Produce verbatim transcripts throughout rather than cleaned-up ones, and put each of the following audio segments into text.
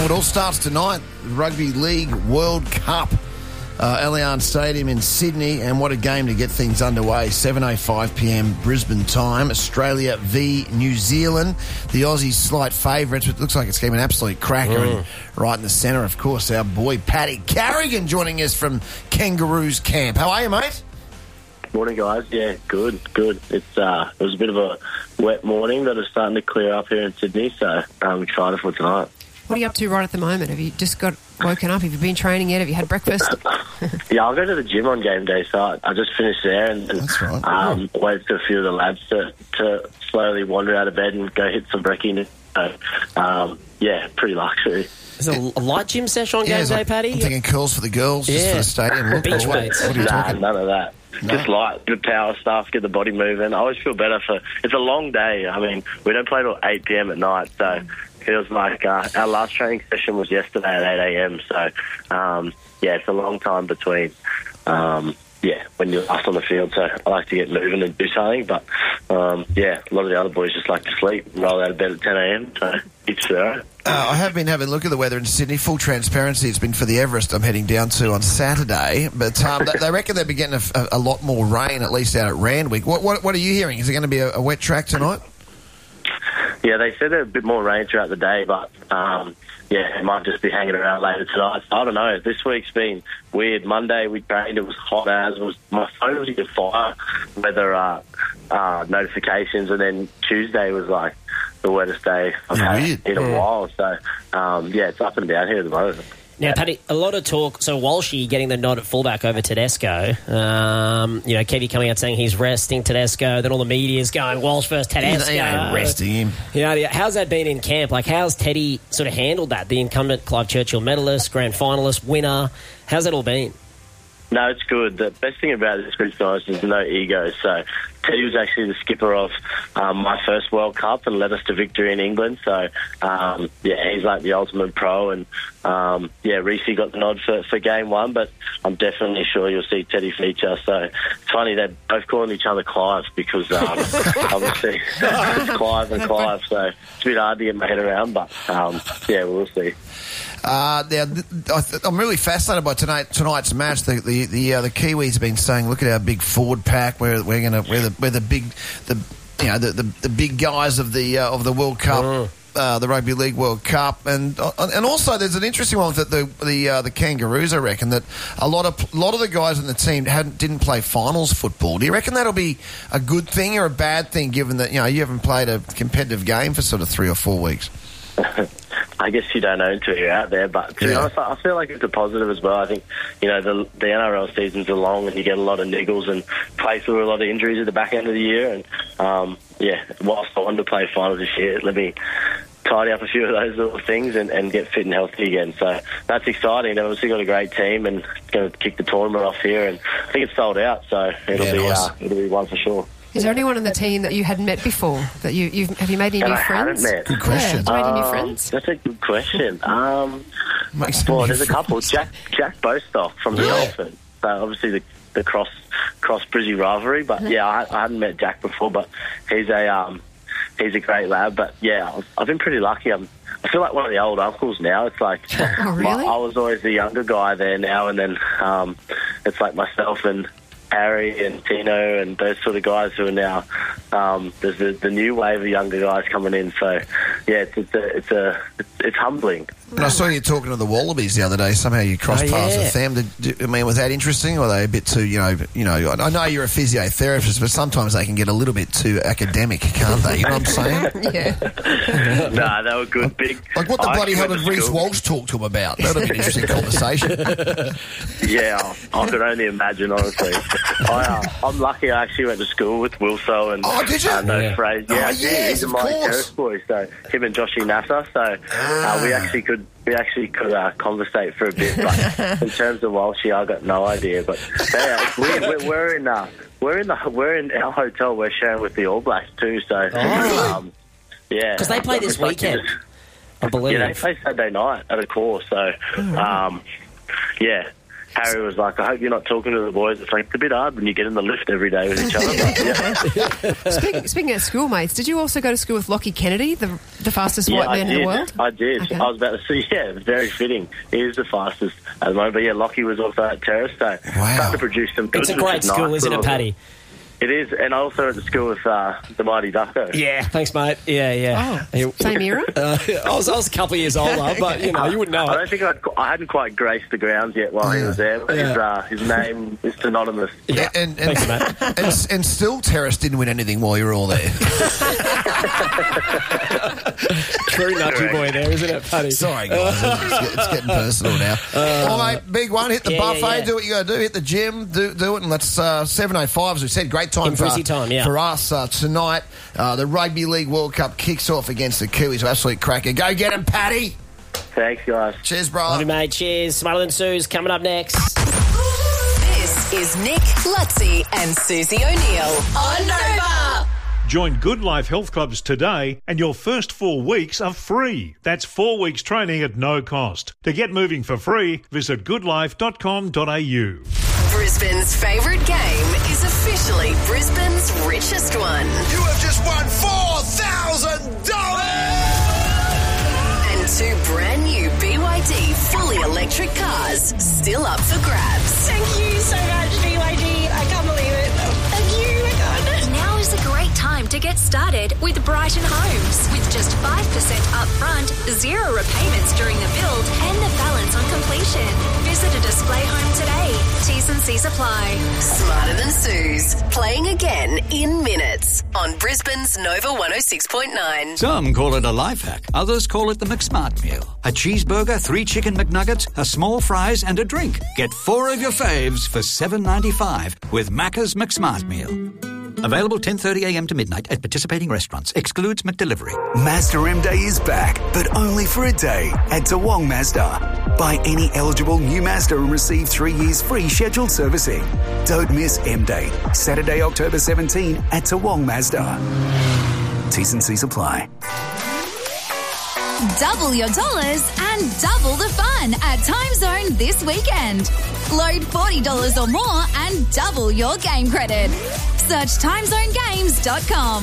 It all starts tonight. Rugby League World Cup. Uh, Allianz Stadium in Sydney, and what a game to get things underway. seven oh five p.m. Brisbane time. Australia v New Zealand. The Aussies slight favourites, but it looks like it's going to be an absolute cracker. Mm. And right in the centre, of course, our boy Paddy Carrigan joining us from Kangaroos camp. How are you, mate? Morning, guys. Yeah, good, good. It's uh, it was a bit of a wet morning, but it's starting to clear up here in Sydney, so I'm excited for tonight. What are you up to right at the moment? Have you just got woken up? Have you been training yet? Have you had breakfast? Yeah, I'll go to the gym on game day, so I, I just finished there and, and That's right. um, waited for a few of the lads to, to slowly wander out of bed and go hit some brekkie. So, um, yeah, pretty luxury. Is it a light gym session on Yeah, game it's day, like- Paddy? I'm thinking curls for the girls, just Yeah. for the stadium. Look, Beach what- weights. What are you Nah, talking? none of that. No. Just light, good power stuff, get the body moving. I always feel better for... It's a long day. I mean, we don't play till eight p.m. at night, so it feels like uh, our last training session was yesterday at eight a.m. So, um, yeah, it's a long time between... Um, yeah, when you're last on the field, so I like to get moving and do something, but um, yeah, a lot of the other boys just like to sleep and roll out of bed at ten a.m, so it's their own. Uh, I have been having a look at the weather in Sydney. Full transparency, it's been for the Everest I'm heading down to on Saturday. But um, they, they reckon they'll be getting a, a, a lot more rain, at least out at Randwick. What, what, what are you hearing? Is it going to be a, a wet track tonight? Yeah, they said there's a bit more rain throughout the day, but um, yeah, it might just be hanging around later tonight. I don't know. This week's been weird. Monday we trained, it was hot as. It was, my phone was in fire weather uh, uh, notifications, and then Tuesday was like the wettest day I've had Weird. in a Mm. while. So, um, yeah, it's up and down here at the moment. Now, Paddy, a lot of talk. So Walshy getting the nod at fullback over Tedesco. Um, you know, Kevy coming out saying he's resting Tedesco. Then all the media's going Walsh versus Tedesco. He ain't resting him. You know, how's that been in camp? Like, how's Teddy sort of handled that? The incumbent Clive Churchill medalist, grand finalist, winner. How's that all been? No, it's good. The best thing about this group, guys, is no ego. So Teddy was actually the skipper of um, my first World Cup and led us to victory in England. So, um, yeah, he's like the ultimate pro. And, um, yeah, Reece got the nod for, for game one, but I'm definitely sure you'll see Teddy feature. So it's funny, they're both calling each other Clive because, um, obviously, it's Clive and Clive. So it's a bit hard to get my head around, but, um, yeah, we'll see. Uh, now, th- I th- I'm really fascinated by tonight, tonight's match. The the the, uh, the Kiwis have been saying, "Look at our big forward pack. We're we're going to we're the we're the big the you know the the, the big guys of the uh, of the World Cup." Mm. Uh, the Rugby League World Cup, and uh, and also there's an interesting one that the the uh, the Kangaroos. I reckon that a lot of a lot of the guys in the team hadn't didn't play finals football. Do you reckon that'll be a good thing or a bad thing, given that you know you haven't played a competitive game for sort of three or four weeks? I guess you don't know until you're out there, but to be Yeah. honest, I feel like it's a positive as well. I think, you know, the, the N R L seasons are long and you get a lot of niggles and play through a lot of injuries at the back end of the year. And, um, yeah, whilst I wanted to play finals this year, let me tidy up a few of those little things and, and get fit and healthy again. So that's exciting. They've obviously got a great team and going to kick the tournament off here. And I think it's sold out, so it'll, Yeah, be, nice. uh, it'll be one for sure. Is there anyone on the team that you hadn't met before? That you you've, have you made any And new I friends? haven't met. Good question. Yeah, have you made any Um, friends? That's a good question. Um, Makes some well, new there's a couple. Jack Jack Bostock from the Yeah. Dolphins. So obviously the the cross cross Brizzy rivalry. But yeah, I, I hadn't met Jack before, but he's a um, he's a great lad. But yeah, I've, I've been pretty lucky. I'm, I feel like one of the old uncles now. It's like Oh, really? my, I was always the younger guy there now, and then um, it's like myself and Harry and Tino and those sort of guys who are now um, there's the, the new wave of younger guys coming in. So yeah, it's it's a, it's, a, it's, it's humbling. And I saw you talking to the Wallabies the other day. Somehow you crossed Oh, paths yeah. with them. Did, did- I mean, was that interesting, or are they a bit too, you know, you know? I know you're a physiotherapist, but sometimes they can get a little bit too academic, can't they? You know what I'm saying? Yeah. Nah, they were good. Big. Like, what the I bloody hell actually did went to Reece school- Walsh talk to him about? That would be an interesting conversation. Yeah, I could only imagine, honestly. I, uh, I'm lucky I actually went to school with Wilso and Oh, did you? uh, those Yeah. Fraser. Oh, Yeah, I did. yes, He's of my course. Terrace boy, so him and Joshy Nasser. So uh, we actually could we actually could uh, conversate for a bit. But in terms of Walshy, I got no idea. But yeah, it's weird. We're, we're in uh, we're in the we're in our hotel. We're sharing with the All Blacks too. So Oh. um, yeah, Because they play this It's like weekend, just- I believe. Yeah, they play Saturday night at a course. So, um, yeah, Harry was like, I hope you're not talking to the boys. It's like, it's a bit hard when you get in the lift every day with each other. But, yeah. Speaking, speaking of schoolmates, did you also go to school with Lockie Kennedy, the the fastest Yeah, white I man in did. the world? I did. Okay. I was about to say, yeah, very fitting. He is the fastest at the moment. But yeah, Lockie was also at Terrace, so Wow. starting to produce some goods. It's a which great is school, nice. isn't it, Paddy? It is, and I also went to school with uh, the Mighty Ducko. Yeah, thanks, mate. Yeah, yeah. Oh, same era? Uh, I was I was a couple of years older, but you know, you wouldn't know I it. don't think I'd, I hadn't quite graced the grounds yet while he was there, but his, Yeah. uh, his name is synonymous. Yeah. And, and, Thanks, mate. and, and still, Terrace didn't win anything while you were all there. True nutty boy there, isn't it, Paddy? Sorry, guys. It's, get- it's getting personal now. All right, big one. Hit the Yeah, yeah, buffet. yeah. Do what you got to do. Hit the gym. Do, do it. And let's uh, seven oh five, as we said. Great time, In for, Brizzy time, yeah. for us uh, tonight. Uh, the Rugby League World Cup kicks off against the Kiwis. Absolute cracker. Go get him, Paddy. Thanks, guys. Cheers, brother. Love you, mate. Cheers. Smarter Than Sue's coming up next. This is Nick, Lutzi and Susie O'Neill on Nova. Join Good Life Health Clubs today and your first four weeks are free. That's four weeks training at no cost. To get moving for free, visit good life dot com dot a u. Brisbane's favourite game is officially Brisbane's richest one. You have just won four thousand dollars! And two brand new B Y D fully electric cars still up for grabs. Thank you so much, B Y D. I can't believe it. Thank you, my God. Now is a great time to get started with Brighton Homes. With just five percent upfront, zero repayments during the build, and the balance on completion. Visit a display home today. T's and C's apply. Smarter Than Sue's, playing again in minutes on Brisbane's Nova one oh six point nine. Some call it a life hack. Others call it the McSmart meal. A cheeseburger, three chicken McNuggets, a small fries and a drink. Get four of your faves for seven ninety-five with Macca's McSmart meal. Available ten thirty a m to midnight at participating restaurants. Excludes McDelivery. Mazda M Day is back, but only for a day at Toowong Mazda. Buy any eligible new Mazda and receive three years free scheduled servicing. Don't miss M Day, Saturday, October seventeenth at Toowong Mazda. T's and C's apply. Double your dollars and double the fun at Time Zone this weekend. Load forty dollars or more and double your game credit. Search time zone games dot com.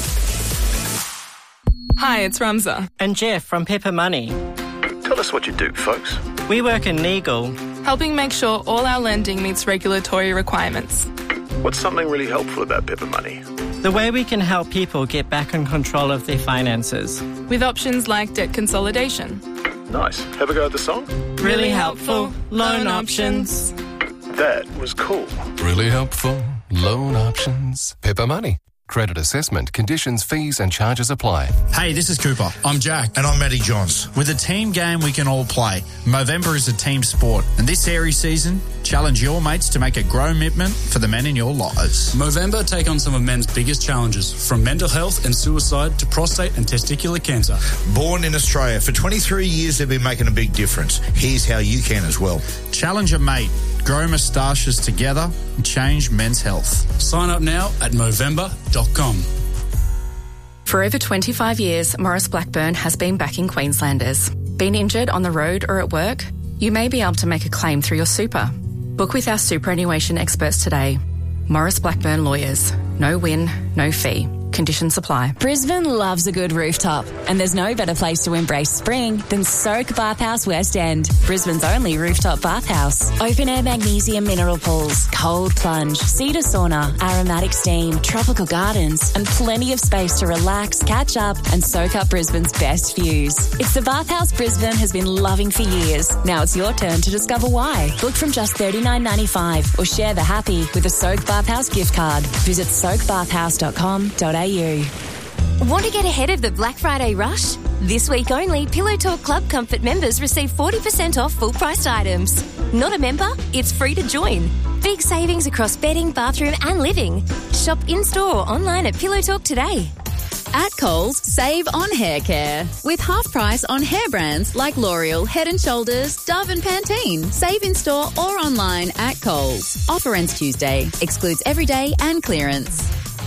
Hi, it's Ramza. And Jeff from Pepper Money. Tell us what you do, folks. We work in legal. Helping make sure all our lending meets regulatory requirements. What's something really helpful about Pepper Money? The way we can help people get back in control of their finances. With options like debt consolidation. Nice. Have a go at the song? Really helpful. Loan options. That was cool. Really helpful. Loan options. Pepper Money. Credit assessment, conditions, fees and charges apply. Hey, this is Cooper. I'm Jack. And I'm Matty Johns. With a team game we can all play, Movember is a team sport. And this Aries season, challenge your mates to make a grow commitment for the men in your lives. Movember take on some of men's biggest challenges, from mental health and suicide to prostate and testicular cancer. Born in Australia, for twenty-three years they've been making a big difference. Here's how you can as well. Challenge a mate. Grow moustaches together and change men's health. Sign up now at movember dot com. For over twenty-five years, Morris Blackburn has been backing Queenslanders. Been injured on the road or at work? You may be able to make a claim through your super. Book with our superannuation experts today. Morris Blackburn Lawyers. No win, no fee. Conditions apply. Brisbane loves a good rooftop, and there's no better place to embrace spring than Soak Bathhouse West End, Brisbane's only rooftop bathhouse. Open air magnesium mineral pools, cold plunge, cedar sauna, aromatic steam, tropical gardens, and plenty of space to relax, catch up, and soak up Brisbane's best views. It's the bathhouse Brisbane has been loving for years. Now it's your turn to discover why. Book from just thirty-nine ninety-five or share the happy with a Soak Bathhouse gift card. Visit soak bathhouse dot com dot a u. Want to get ahead of the Black Friday rush? This week only, Pillow Talk Club Comfort members receive forty percent off full-priced items. Not a member? It's free to join. Big savings across bedding, bathroom and living. Shop in-store or online at Pillow Talk today. At Coles, save on hair care. With half price on hair brands like L'Oreal, Head and Shoulders, Dove and Pantene. Save in store or online at Coles. Offer ends Tuesday. Excludes everyday and clearance.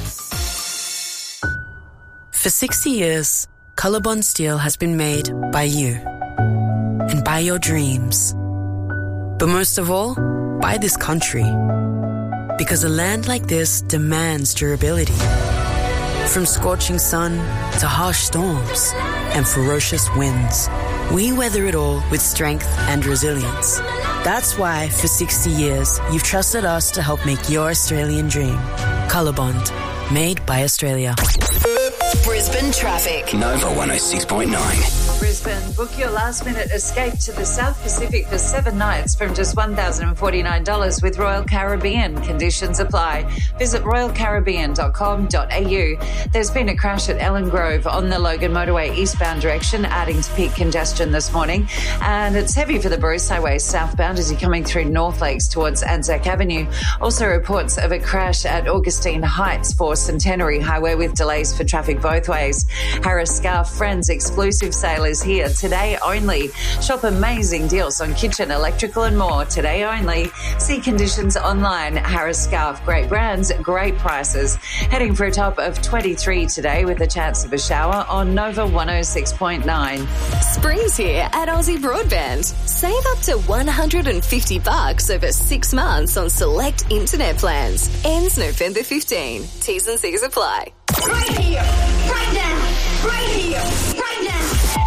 For sixty years, Colorbond Steel has been made by you and by your dreams. But most of all, buy this country. Because a land like this demands durability. From scorching sun to harsh storms and ferocious winds, we weather it all with strength and resilience. That's why, for sixty years, you've trusted us to help make your Australian dream. Colorbond, made by Australia. Brisbane traffic. Nova one oh six point nine. Brisbane, book your last-minute escape to the South Pacific for seven nights from just one thousand forty-nine dollars with Royal Caribbean. Conditions apply. Visit royal caribbean dot com dot a u. There's been a crash at Ellen Grove on the Logan Motorway eastbound direction, adding to peak congestion this morning. And it's heavy for the Bruce Highway southbound as you're coming through North Lakes towards Anzac Avenue. Also reports of a crash at Augustine Heights for Centenary Highway with delays for traffic both ways. Harris Scarf Friends exclusive sale is here today only. Shop amazing deals on kitchen, electrical and more today only. See conditions online. Harris Scarf, great brands, great prices. Heading for a top of twenty-three today with a chance of a shower on Nova one oh six point nine. Spring's here at Aussie Broadband. Save up to one hundred fifty bucks over six months on select internet plans. Ends November fifteenth. T's and C's apply. Right here, right now, right here, right now.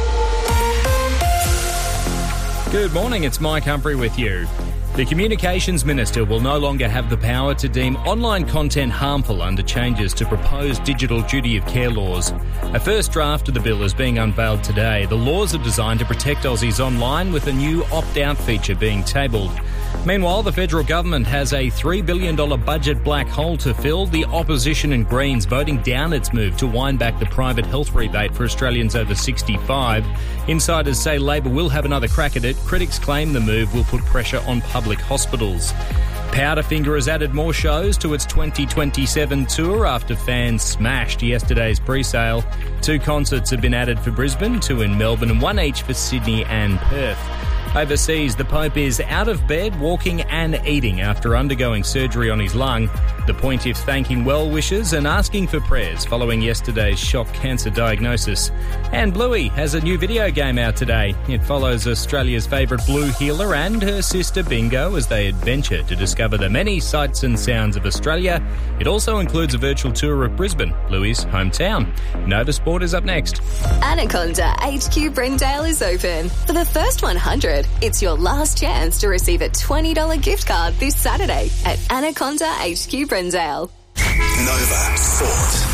Good morning, it's Mike Humphrey with you. The Communications Minister will no longer have the power to deem online content harmful under changes to proposed digital duty of care laws. A first draft of the bill is being unveiled today. The laws are designed to protect Aussies online, with a new opt-out feature being tabled. Meanwhile, the federal government has a three billion dollars budget black hole to fill, the opposition and Greens voting down its move to wind back the private health rebate for Australians over sixty-five. Insiders say Labor will have another crack at it. Critics claim the move will put pressure on public hospitals. Powderfinger has added more shows to its twenty twenty-seven tour after fans smashed yesterday's pre-sale. Two concerts have been added for Brisbane, two in Melbourne and one each for Sydney and Perth. Overseas, the Pope is out of bed, walking and eating after undergoing surgery on his lung. The Pontiff thanking well-wishers and asking for prayers following yesterday's shock cancer diagnosis. And Bluey has a new video game out today. It follows Australia's favourite blue healer and her sister Bingo as they adventure to discover the many sights and sounds of Australia. It also includes a virtual tour of Brisbane, Bluey's hometown. Nova Sport is up next. Anaconda H Q Brendale is open. For the first one hundred, it's your last chance to receive a twenty dollars gift card this Saturday at Anaconda H Q Brendale. Nova Sport.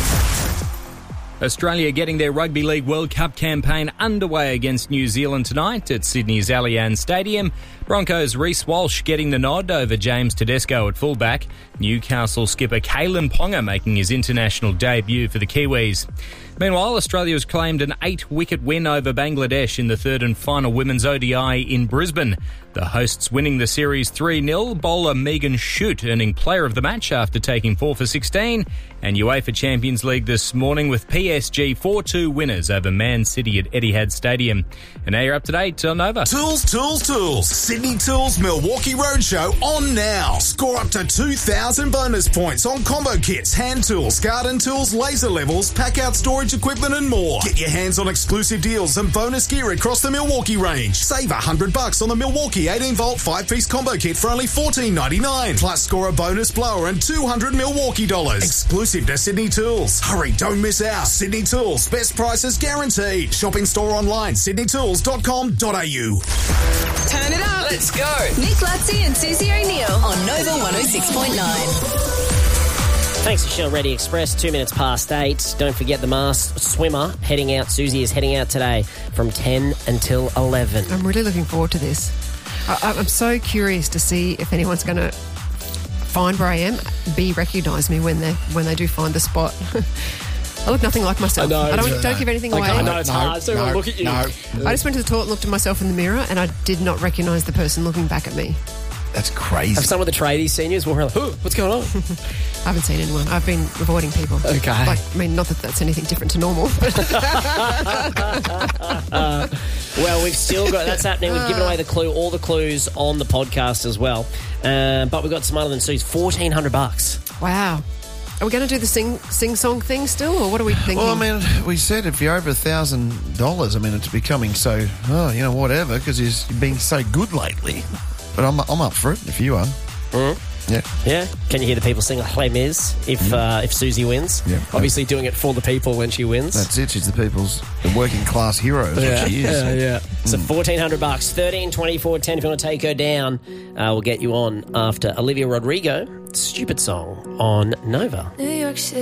Australia getting their Rugby League World Cup campaign underway against New Zealand tonight at Sydney's Allianz Stadium. Broncos' Reece Walsh getting the nod over James Tedesco at fullback. Newcastle skipper Kalen Ponga making his international debut for the Kiwis. Meanwhile, Australia has claimed an eight-wicket win over Bangladesh in the third and final Women's O D I in Brisbane. The hosts winning the series three nil, bowler Megan Shute earning player of the match after taking four for sixteen. And UEFA Champions League this morning with P S G four two winners over Man City at Etihad Stadium. And now you're up to date on Nova. Tools, tools, tools. Sydney Tools Milwaukee Roadshow on now. Score up to two thousand bonus points on combo kits, hand tools, garden tools, laser levels, pack-out storage equipment and more. Get your hands on exclusive deals and bonus gear across the Milwaukee range. Save one hundred bucks on the Milwaukee eighteen volt five-piece combo kit for only fourteen ninety-nine. Plus score a bonus blower and two hundred Milwaukee dollars. Exclusive to Sydney Tools. Hurry, don't miss out. Sydney Tools, best prices guaranteed. Shopping store online, sydney tools dot com dot a u. Turn it up. Let's go. Nick Lutzi and Susie O'Neill on Nova one oh six point nine. Thanks to Shell Ready Express, two minutes past eight. Don't forget the masked swimmer heading out. Susie is heading out today from ten until eleven. I'm really looking forward to this. I, I'm so curious to see if anyone's going to find where I am, B, recognise me when they when they do find the spot. I look nothing like myself. I, know, I don't, no, don't give anything away. I know it's no, hard, so no, look at you. No. I just went to the toilet and looked at myself in the mirror and I did not recognise the person looking back at me. That's crazy. Have some of the tradies seen you as well? Like, oh, what's going on? I haven't seen anyone. I've been avoiding people. Okay. Like, I mean, not that that's anything different to normal. uh, well, we've still got... That's happening. We've given away the clue, all the clues on the podcast as well. Uh, but we've got some other than Sue's. fourteen hundred bucks. Wow. Are we going to do the sing sing song thing still, or what are we thinking? Well, I mean, we said if you're over a thousand dollars, I mean, it's becoming so, oh, you know, whatever, because he's been so good lately. but I'm I'm up for it if you are. Mm. Yeah. Yeah. Can you hear the people sing Les Mis if uh, if Susie wins? Yeah. Obviously doing it for the people when she wins. That's it. She's the people's the working class hero. Is yeah. what she is. Yeah, yeah. So fourteen hundred bucks, thirteen twenty-four ten if you want to take her down. Uh, we'll get you on after Olivia Rodrigo, Stupid Song on Nova. New York City.